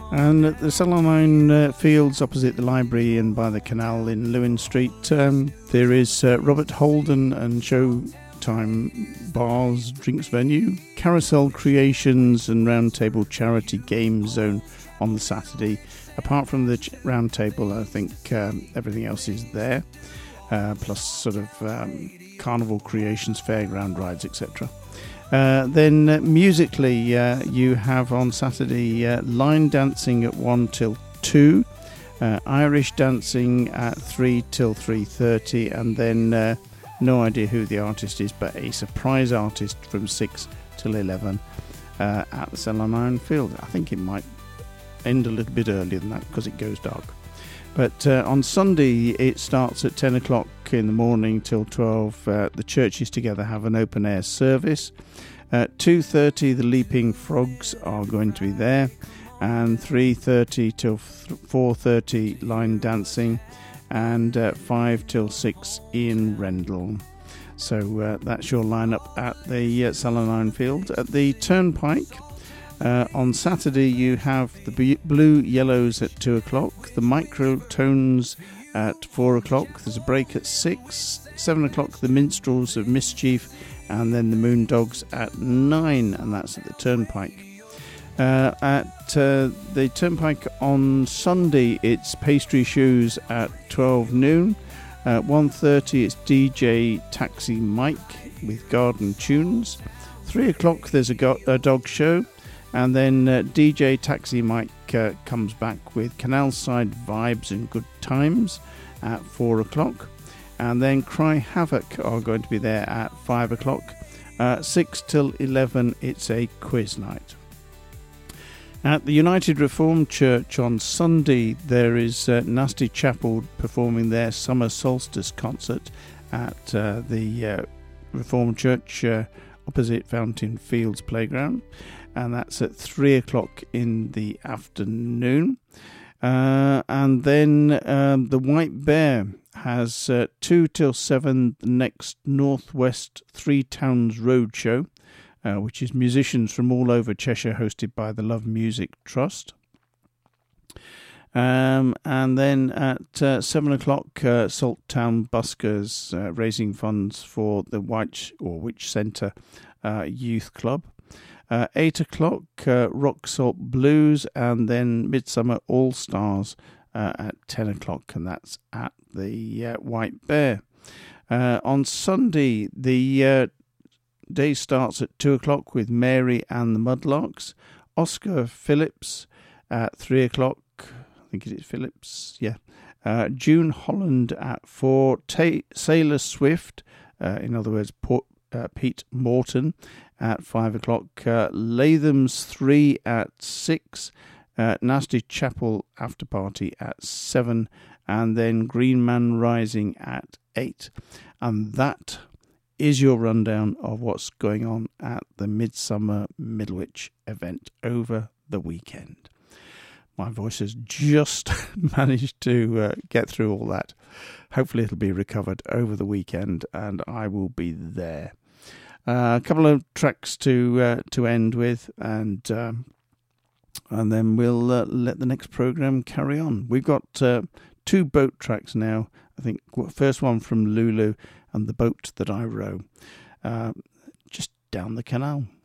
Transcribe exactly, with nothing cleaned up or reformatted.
And at the Salamine uh, Fields opposite the library and by the canal in Lewin Street, um, there is uh, Robert Holden and Showtime Bars Drinks Venue, Carousel Creations and Roundtable Charity Game Zone on the Saturday. Apart from the ch- Roundtable, I think um, everything else is there, uh, plus sort of um, carnival creations, fairground rides, et cetera. Uh, then uh, musically, uh, you have on Saturday uh, line dancing at one till two, uh, Irish dancing at three till three thirty, and then uh, no idea who the artist is, but a surprise artist from six till eleven uh, at the Salamine Field. I think it might end a little bit earlier than that because it goes dark. But uh, on Sunday, it starts at ten o'clock in the morning till twelve. Uh, the churches together have an open-air service. At two thirty, the Leaping Frogs are going to be there. And three thirty till four thirty, line dancing. And uh, five till six, Ian Rendell. So uh, that's your lineup at the uh, Salamine Field. At the Turnpike, Uh, on Saturday you have the B- Blue Yellows at two o'clock, the Microtones at four o'clock, there's a break at six, seven o'clock the Minstrels of Mischief, and then the Moondogs at nine, and that's at the Turnpike. Uh, at uh, the Turnpike on Sunday it's Pastry Shoes at twelve noon, at one thirty it's D J Taxi Mike with Garden Tunes, three o'clock there's a, go- a dog show. And then uh, D J Taxi Mike uh, comes back with Canal Side Vibes and Good Times at four o'clock. And then Cry Havoc are going to be there at five o'clock. Uh, six till eleven, it's a quiz night. At the United Reformed Church on Sunday, there is uh, Nasty Chapel performing their Summer Solstice concert at uh, the uh, Reformed Church uh, opposite Fountain Fields Playground. And that's at three o'clock in the afternoon. Uh, and then um, the White Bear has uh, two till seven the next Northwest Three Towns Roadshow, uh, which is musicians from all over Cheshire hosted by the Love Music Trust. Um, and then at uh, seven o'clock, uh, Salttown Buskers uh, raising funds for the White or Witch Centre uh, Youth Club. Uh, eight o'clock, uh, Rock Salt Blues, and then Midsummer All Stars uh, at ten o'clock, and that's at the uh, White Bear. Uh, on Sunday, the uh, day starts at two o'clock with Mary and the Mudlarks, Oscar Phillips at three o'clock, I think it is Phillips, yeah. Uh, June Holland at four, Ta- Sailor Swift, uh, in other words, Port, uh, Pete Morton, at five o'clock, uh, Latham's three at six, uh, Nasty Chapel After Party at seven, and then Green Man Rising at eight. And that is your rundown of what's going on at the Midsummer Middlewich event over the weekend. My voice has just managed to uh, get through all that. Hopefully it'll be recovered over the weekend and I will be there. Uh, a couple of tracks to uh, to end with, and um, and then we'll uh, let the next program carry on. We've got uh, two boat tracks now. I think first one from Lulu and The Boat That I Row, uh, just down the canal.